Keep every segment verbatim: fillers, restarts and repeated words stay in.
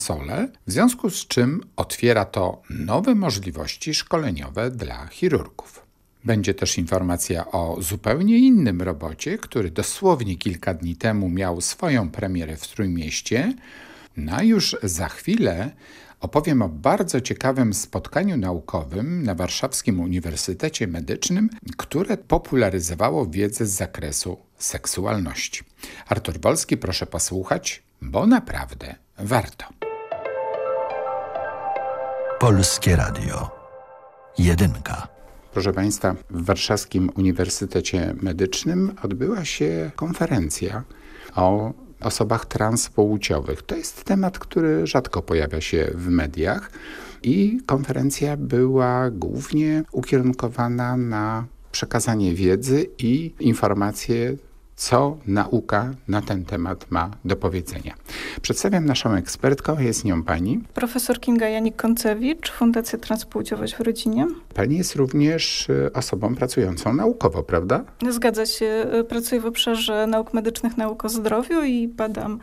sole, w związku z czym otwiera to nowe możliwości szkoleniowe dla chirurgów. Będzie też informacja o zupełnie innym robocie, który dosłownie kilka dni temu miał swoją premierę w Trójmieście. No a już za chwilę opowiem o bardzo ciekawym spotkaniu naukowym na Warszawskim Uniwersytecie Medycznym, które popularyzowało wiedzę z zakresu seksualności. Artur Wolski, proszę posłuchać, bo naprawdę warto. Polskie Radio. Jedynka. Proszę Państwa, w Warszawskim Uniwersytecie Medycznym odbyła się konferencja o osobach transpłciowych. To jest temat, który rzadko pojawia się w mediach i konferencja była głównie ukierunkowana na przekazanie wiedzy i informacje, co nauka na ten temat ma do powiedzenia. Przedstawiam naszą ekspertką, jest nią pani profesor Kinga Janik-Koncewicz, Fundacja Transpłciowość w Rodzinie. Pani jest również osobą pracującą naukowo, prawda? Zgadza się. Pracuję w obszarze nauk medycznych, nauk o zdrowiu i badam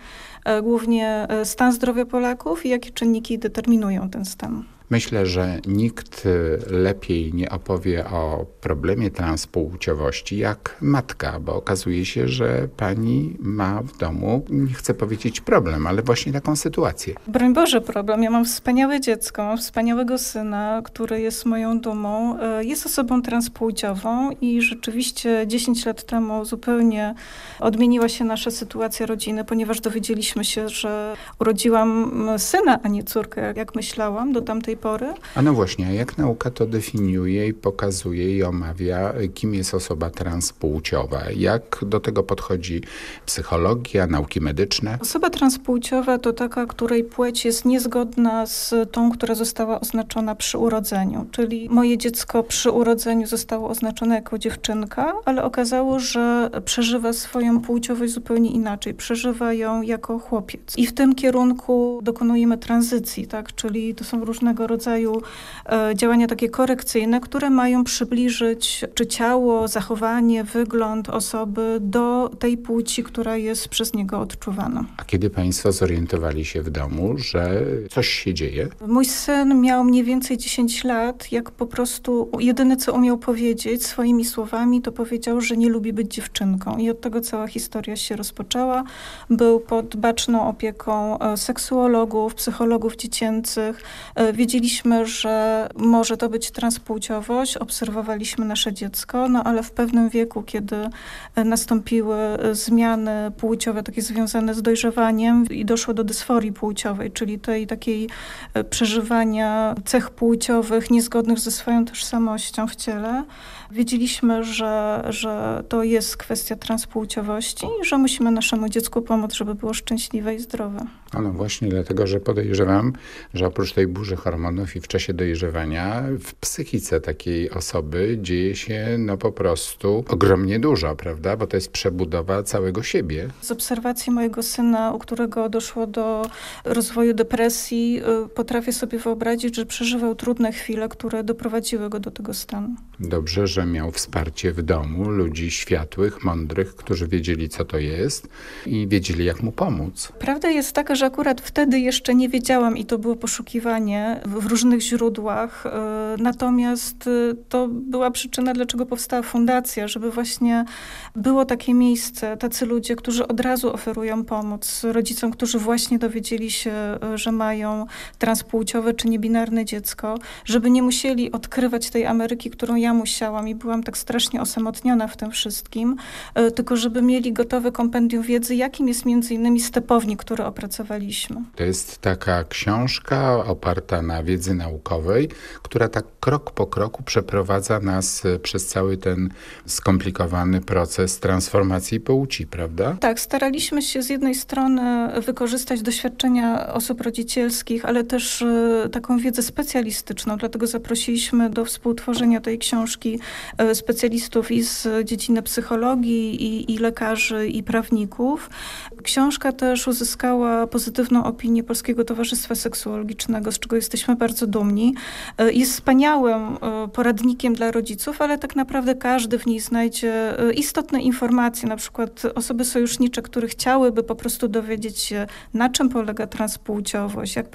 głównie stan zdrowia Polaków i jakie czynniki determinują ten stan. Myślę, że nikt lepiej nie opowie o problemie transpłciowości jak matka, bo okazuje się, że pani ma w domu, nie chcę powiedzieć problem, ale właśnie taką sytuację. Broń Boże problem. Ja mam wspaniałe dziecko, mam wspaniałego syna, który jest moją dumą. Jest osobą transpłciową i rzeczywiście dziesięć lat temu zupełnie odmieniła się nasza sytuacja rodziny, ponieważ dowiedzieliśmy się, że urodziłam syna, a nie córkę, jak myślałam do tamtej pory. A no właśnie, a jak nauka to definiuje i pokazuje i omawia, kim jest osoba transpłciowa? Jak do tego podchodzi psychologia, nauki medyczne? Osoba transpłciowa to taka, której płeć jest niezgodna z tą, która została oznaczona przy urodzeniu. Czyli moje dziecko przy urodzeniu zostało oznaczone jako dziewczynka, ale okazało, że przeżywa swoją płciowość zupełnie inaczej. Przeżywa ją jako chłopiec. I w tym kierunku dokonujemy tranzycji, tak? Czyli to są różnego rodzaju e, działania takie korekcyjne, które mają przybliżyć czy ciało, zachowanie, wygląd osoby do tej płci, która jest przez niego odczuwana. A kiedy państwo zorientowali się w domu, że coś się dzieje? Mój syn miał mniej więcej dziesięć lat, jak po prostu jedyne, co umiał powiedzieć swoimi słowami, to powiedział, że nie lubi być dziewczynką. I od tego cała historia się rozpoczęła. Był pod baczną opieką seksuologów, psychologów dziecięcych. Wiedzieliśmy, że może to być transpłciowość. Obserwowaliśmy nasze dziecko, no ale w pewnym wieku, kiedy nastąpiły zmiany płciowe, takie związane z dojrzewaniem i doszło do dysforii płciowej, czyli tej takiej przeżywania cech płciowych niezgodnych ze swoją tożsamością w ciele, wiedzieliśmy, że, że to jest kwestia transpłciowości i że musimy naszemu dziecku pomóc, żeby było szczęśliwe i zdrowe. A no właśnie dlatego, że podejrzewam, że oprócz tej burzy hormonów i w czasie dojrzewania w psychice takiej osoby dzieje się no po prostu ogromnie dużo, prawda? Bo to jest przebudowa całego siebie. Z obserwacji mojego syna, u którego doszło do rozwoju depresji, potrafię sobie wyobrazić, że przeżywał trudne chwile, które doprowadziły go do tego stanu. Dobrze, że miał wsparcie w domu, ludzi światłych, mądrych, którzy wiedzieli, co to jest i wiedzieli, jak mu pomóc. Prawda jest taka, że akurat wtedy jeszcze nie wiedziałam i to było poszukiwanie w różnych źródłach. Natomiast to była przyczyna, dlaczego powstała fundacja, żeby właśnie było takie miejsce, tacy ludzie, którzy od razu oferują pomoc rodzicom, którzy właśnie dowiedzieli się, że mają transpłciowe czy niebinarne dziecko, żeby nie musieli odkrywać tej Ameryki, którą ja musiałam i byłam tak strasznie osamotniona w tym wszystkim, tylko żeby mieli gotowe kompendium wiedzy, jakim jest między innymi stepownik, który opracowaliśmy. To jest taka książka oparta na wiedzy naukowej, która tak krok po kroku przeprowadza nas przez cały ten skomplikowany proces transformacji płci, prawda? Tak, staraliśmy się z jednej strony wykorzystać doświadczenia osób rodzicielskich, ale też taką wiedzę specjalistyczną, dlatego zaprosiliśmy do współtworzenia tej książki specjalistów i z dziedziny psychologii, i, i lekarzy, i prawników. Książka też uzyskała pozytywną opinię Polskiego Towarzystwa Seksuologicznego, z czego jesteśmy bardzo dumni. Jest wspaniałym poradnikiem dla rodziców, ale tak naprawdę każdy w niej znajdzie istotne informacje, na przykład osoby sojusznicze, które chciałyby po prostu dowiedzieć się, na czym polega transpłciowość, jak